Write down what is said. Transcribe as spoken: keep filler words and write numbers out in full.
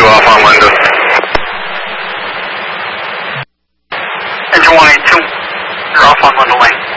off on Linden. Engine one eighty-two, you're off on Linden Lane.